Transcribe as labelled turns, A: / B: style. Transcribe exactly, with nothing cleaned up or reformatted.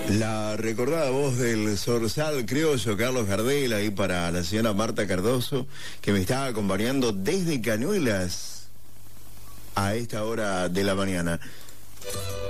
A: La recordada voz del zorzal criollo Carlos Gardel, ahí para la señora Marta Cardoso, que me está acompañando desde Cañuelas a esta hora de la mañana.